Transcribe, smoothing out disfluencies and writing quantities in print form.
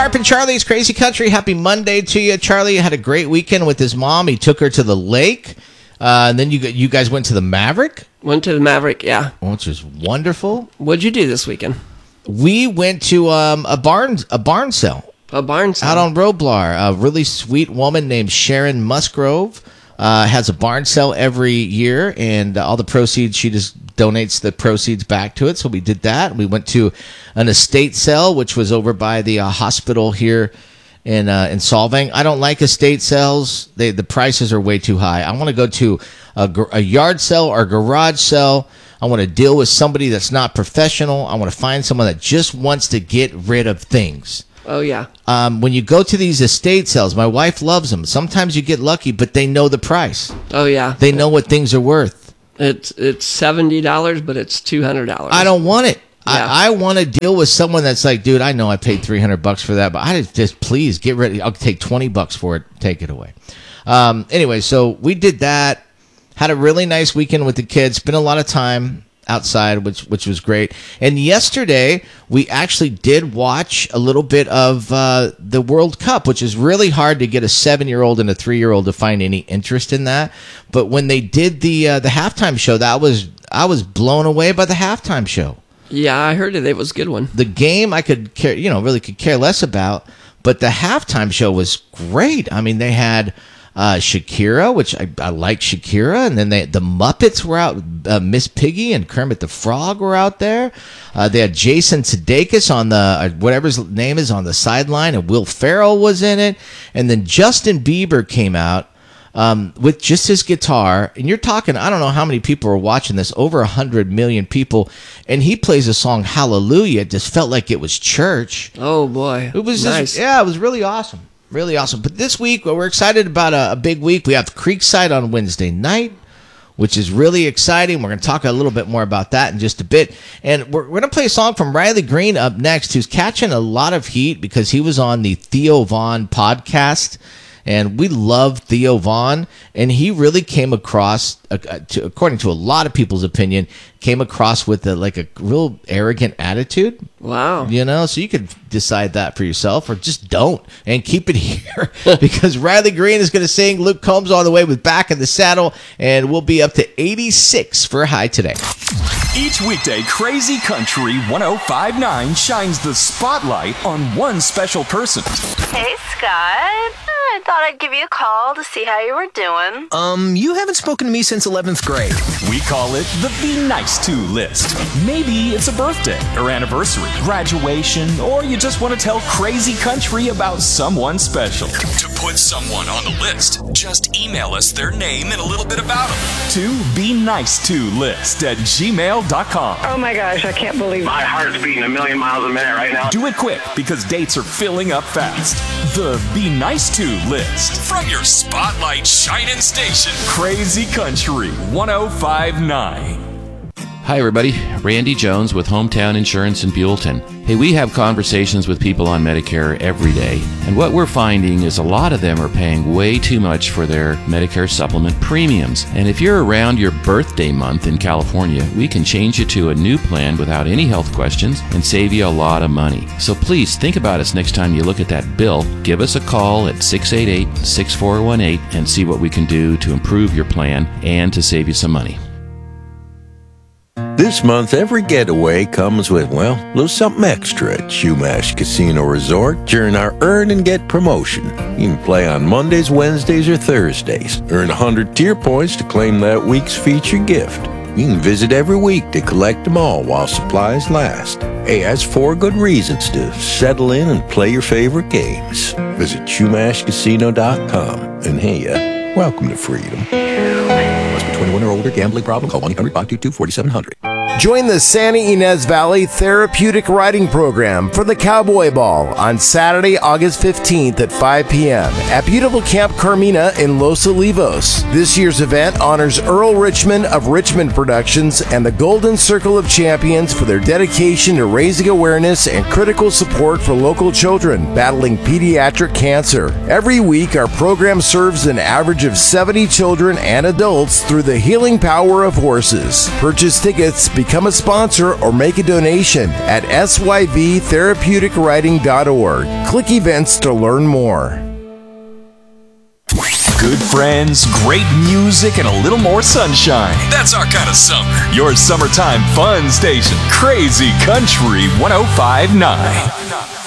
Carp and Charlie's Crazy Country. Happy Monday to you. Charlie had a great weekend with his mom. He took her to the lake. And then you guys went to the Maverick? Went to the Maverick, yeah. Which is wonderful. What'd you do this weekend? We went to a barn sale. A barn sale? Out on Roblar. A really sweet woman named Sharon Musgrove has a barn sale every year, and all the proceeds, she just donates the proceeds back to it. So we did that. We went to an estate sale, which was over by the hospital here in Solvang. I don't like estate sales. The prices are way too high. I want to go to a yard sale or garage sale. I want to deal with somebody that's not professional. I want to find someone that just wants to get rid of things. Oh, yeah. When you go to these estate sales, my wife loves them. Sometimes you get lucky, but they know the price. Oh, yeah. They know what things are worth. It's $70, but it's $200. I don't want it. Yeah. I want to deal with someone that's like, dude, I know I paid $300 for that, but I just please get rid of it. I'll take $20 for it. Take it away. Anyway, so we did that. Had a really nice weekend with the kids. Spent a lot of time outside, which was great. And yesterday, we actually did watch a little bit of the World Cup, which is really hard to get a 7-year-old and a 3-year-old to find any interest in that. But when they did the halftime show, I was blown away by the halftime show. Yeah, I heard it. It was a good one. The game I could care, really could care less about, but the halftime show was great. I mean, they had Shakira, which I like Shakira, and then the Muppets were out. Miss Piggy and Kermit the Frog were out there. They had Jason Sudeikis on the whatever his name is on the sideline, and Will Ferrell was in it. And then Justin Bieber came out with just his guitar. And you're talking, I don't know how many people were watching this, over 100 million people. And he plays a song, Hallelujah. It just felt like it was church. Oh, boy. It was nice. It was really awesome. Really awesome. But this week, we're excited about a big week. We have Creekside on Wednesday night, which is really exciting. We're going to talk a little bit more about that in just a bit. And we're going to play a song from Riley Green up next, who's catching a lot of heat because he was on the Theo Von podcast. And we love Theo Von. And he really came across, according to a lot of people's opinion, came across with a real arrogant attitude. Wow. So you could decide that for yourself or just don't and keep it here because Riley Green is going to sing Luke Combs all the way with Back in the Saddle, and we'll be up to 86 for a high today. Each weekday, Crazy Country 105.9 shines the spotlight on one special person. Hey, Scott. I thought I'd give you a call to see how you were doing. You haven't spoken to me since 11th grade. We call it the Be Nice To list. Maybe it's a birthday or anniversary, graduation, or you just want to tell Crazy Country about someone special. To put someone on the list, just email us their name and a little bit about them to Be Nice To list at gmail.com. Oh my gosh, I can't believe my heart's beating a million miles a minute right now. Do it quick because dates are filling up fast. The Be Nice To list from your spotlight shining station, Crazy Country 105.9. Hi everybody, Randy Jones with Hometown Insurance in Buellton. Hey, we have conversations with people on Medicare every day, and what we're finding is a lot of them are paying way too much for their Medicare supplement premiums. And if you're around your birthday month in California, we can change you to a new plan without any health questions and save you a lot of money. So please think about us next time you look at that bill. Give us a call at 688-6418 and see what we can do to improve your plan and to save you some money. This month, every getaway comes with, a little something extra at Chumash Casino Resort during our Earn and Get promotion. You can play on Mondays, Wednesdays, or Thursdays. Earn 100 tier points to claim that week's featured gift. You can visit every week to collect them all while supplies last. Hey, that's 4 good reasons to settle in and play your favorite games. Visit ChumashCasino.com. And hey, welcome to freedom. 21 or older, gambling problem, call 1-800-522-4700. Join the Santa Ynez Valley Therapeutic Riding Program for the Cowboy Ball on Saturday, August 15th at 5 p.m. at beautiful Camp Carmina in Los Olivos. This year's event honors Earl Richmond of Richmond Productions and the Golden Circle of Champions for their dedication to raising awareness and critical support for local children battling pediatric cancer. Every week, our program serves an average of 70 children and adults through the healing power of horses. Purchase tickets Become a sponsor or make a donation at syvtherapeuticwriting.org. Click events to learn more. Good friends, great music, and a little more sunshine. That's our kind of summer. Your summertime fun station, Crazy Country 105.9.